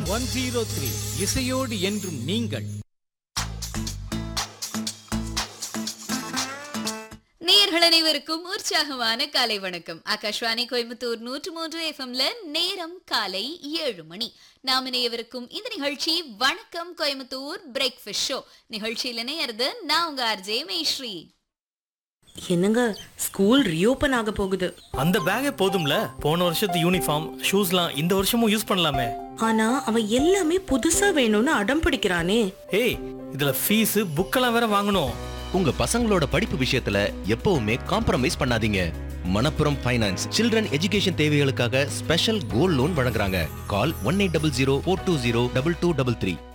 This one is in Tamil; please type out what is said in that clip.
103 இசையோடு என்றும் நீங்கள். நேயர்கள் அனைவருக்கும் உற்சாகமான காலை வணக்கம். ஆகாஷ்வாணி கோயம்புத்தூர் 103 எஃப்எம்ல நேரம் காலை 7 மணி. நாம் இணையவிருக்கும் இந்த நிகழ்ச்சி வணக்கம் கோயம்புத்தூர் பிரேக்ஃபாஸ்ட் ஷோ. நிகழ்ச்சியில் இணையறது நான் உங்க ஆர்ஜே மேஸ்ரீ. என்னங்க, ஸ்கூல் ரீஓபன் ஆக போகுது. அந்த பேக்கே போதும்ல, போன வருஷத்து யூனிஃபார்ம் ஷூஸ்லாம் இந்த வருஷமும் யூஸ் பண்ணலாமே. ஆனா அவன் எல்லாமே புதுசா வேணும்னு அடம் பிடிக்கிறானே. ஏய், இதுல ஃபீஸ் புக்கெல்லாம் வேற வாங்கணும். உங்க பசங்களோட படிப்பு விஷயத்துல எப்பவுமே காம்ப்ரமைஸ் பண்ணாதீங்க. மணப்புரம் ஃபைனான்ஸ் சில்ட்ரன் எஜுகேஷன் தேவைகளுக்காக ஸ்பெஷல் கோல்ட் லோன் வழங்குறாங்க. கால் 1800 420 2233.